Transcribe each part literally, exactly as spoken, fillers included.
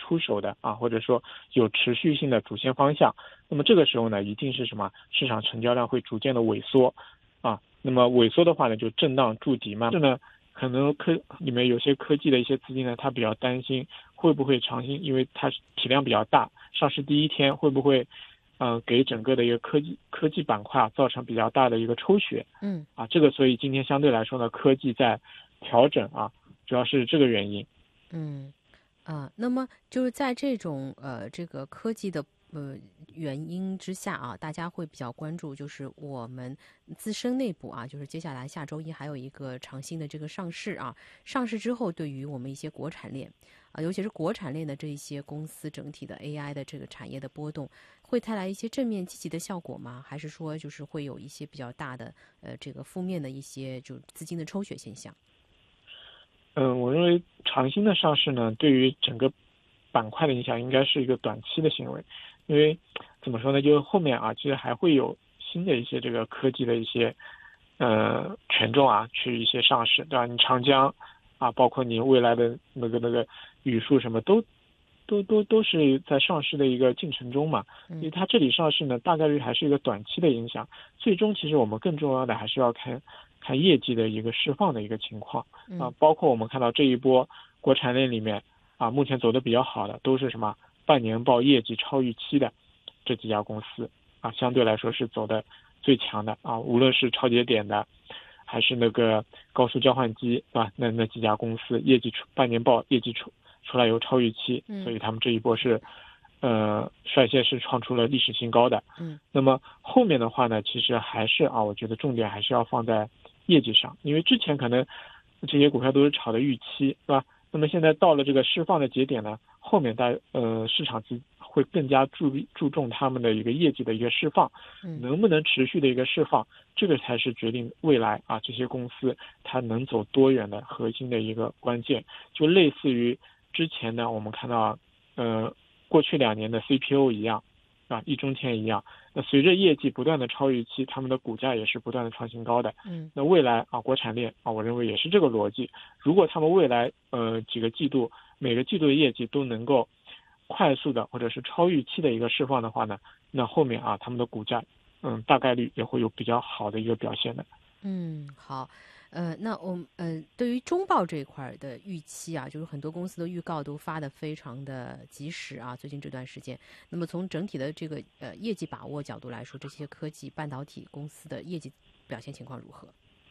出手的啊，或者说有持续性的主线方向，那么这个时候呢，一定是什么？市场成交量会逐渐的萎缩啊。那么萎缩的话呢，就震荡筑底嘛。这呢，可能科里面有些科技的一些资金呢，它比较担心会不会长新，因为它体量比较大，上市第一天会不会，呃，给整个的一个科技科技板块啊造成比较大的一个抽血。 嗯啊，这个所以今天相对来说呢，科技在调整啊，主要是这个原因。 嗯啊，那么就是在这种呃这个科技的呃原因之下啊，大家会比较关注，就是我们自身内部啊，就是接下来下周一还有一个长新的这个上市啊，上市之后对于我们一些国产链啊，尤其是国产链的这一些公司整体的 A I 的这个产业的波动，会带来一些正面积极的效果吗？还是说就是会有一些比较大的呃这个负面的一些就资金的抽血现象？ 嗯，我认为长新的上市呢，对于整个板块的影响应该是一个短期的行为，因为怎么说呢，就是后面啊，其实还会有新的一些这个科技的一些呃权重啊，去一些上市，对吧？你长江啊，包括你未来的那个那个语数什么都都都都是在上市的一个进程中嘛，因为它这里上市呢，大概率还是一个短期的影响，最终其实我们更重要的还是要看看业绩的一个释放的一个情况啊，包括我们看到这一波国产链里面啊，目前走的比较好的都是什么半年报业绩超预期的这几家公司啊，相对来说是走的最强的啊，无论是超节点的，还是那个高速交换机啊，那那几家公司业绩出半年报业绩出出来有超预期，所以他们这一波是呃率先是创出了历史新高的。 嗯， 那么后面的话呢，其实还是啊，我觉得重点还是要放在业绩上，因为之前可能这些股票都是炒的预期，是吧？那么现在到了这个释放的节点呢，后面大呃市场资会更加注注重他们的一个业绩的一个释放，能不能持续的一个释放，这个才是决定未来啊这些公司它能走多远的核心的一个关键。就类似于之前呢，我们看到呃过去两年的 C P O 一样啊，一中天一样，那随着业绩不断的超预期，他们的股价也是不断的创新高的。 嗯， 那未来啊，国产链啊，我认为也是这个逻辑。如果他们未来呃几个季度每个季度的业绩都能够快速的或者是超预期的一个释放的话呢，那后面啊他们的股价嗯大概率也会有比较好的一个表现的。 嗯，好。呃，那我们呃，对于中报这一块的预期啊，就是很多公司的预告都发的非常的及时啊。最近这段时间，那么从整体的这个呃业绩把握角度来说，这些科技半导体公司的业绩表现情况如何？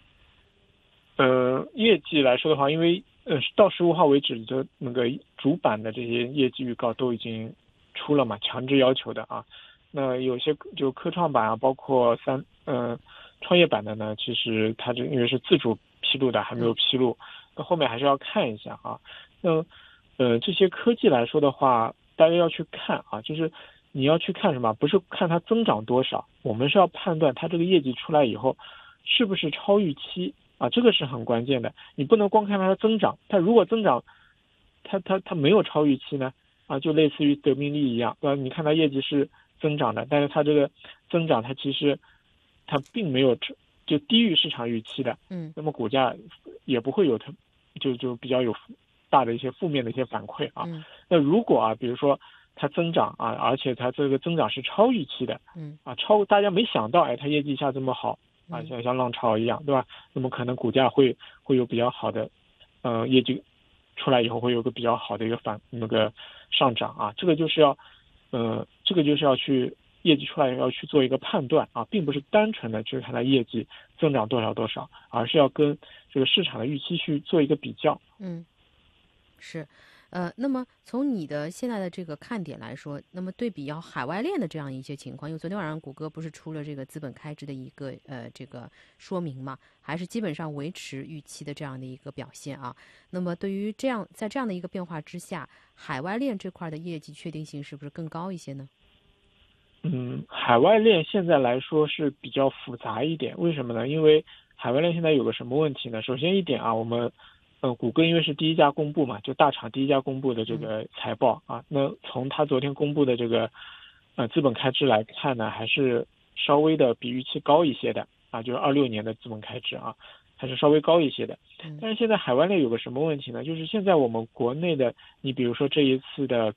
呃，业绩来说的话，因为呃到十五号为止的那个主板的这些业绩预告都已经出了嘛，强制要求的啊。那有些就科创板啊，包括三呃创业板的呢，其实它这因为是自主披露的，还没有披露，那后面还是要看一下啊。那呃这些科技来说的话，大家要去看啊，就是你要去看什么？不是看它增长多少，我们是要判断它这个业绩出来以后是不是超预期啊，这个是很关键的。你不能光看它的增长，它如果增长，它它它没有超预期呢？啊，就类似于德明利一样，对吧？你看它业绩是增长的，但是它这个增长它其实它并没有就低于市场预期的， 嗯， 那么股价也不会有它就就比较有大的一些负面的一些反馈啊。 嗯， 那如果啊，比如说它增长啊，而且它这个增长是超预期的， 嗯， 啊，超大家没想到，哎，它业绩一下这么好啊，像像浪潮一样，对吧？那么可能股价会会有比较好的，呃，业绩出来以后会有个比较好的一个反那个上涨啊，这个就是要，呃，这个就是要去业绩出来要去做一个判断啊，并不是单纯的就是看它业绩增长多少多少，而是要跟这个市场的预期去做一个比较。 嗯，是。呃，那么从你的现在的这个看点来说，那么对比要海外链的这样一些情况，因为昨天晚上谷歌不是出了这个资本开支的一个呃这个说明嘛，还是基本上维持预期的这样的一个表现啊。那么对于这样在这样的一个变化之下，海外链这块的业绩确定性是不是更高一些呢？ 嗯，海外链现在来说是比较复杂一点，为什么呢？因为海外链现在有个什么问题呢？首先一点啊，我们呃，谷歌因为是第一家公布嘛，就大厂第一家公布的这个财报啊，那从他昨天公布的这个呃资本开支来看呢，还是稍微的比预期高一些的啊，就是二六年的资本开支啊，还是稍微高一些的。但是现在海外链有个什么问题呢？就是现在我们国内的，你比如说这一次的